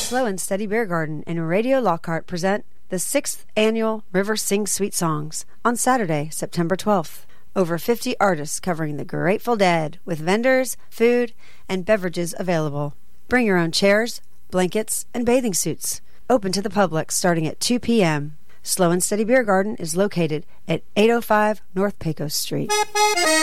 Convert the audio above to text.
Slow and Steady Beer Garden and Radio Lockhart present the 6th Annual River Sings Sweet Songs on Saturday, September 12th. Over 50 artists covering the Grateful Dead with vendors, food, and beverages available. Bring your own chairs, blankets, and bathing suits. Open to the public starting at 2 p.m. Slow and Steady Beer Garden is located at 805 North Pecos Street.